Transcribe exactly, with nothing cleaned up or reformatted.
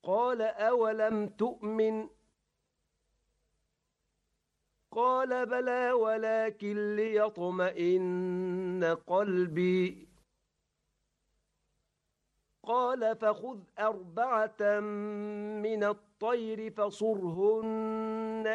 قال أولم تؤمن قال بلى ولكن ليطمئن قلبي قال فخذ أربعة من الطير فصرهن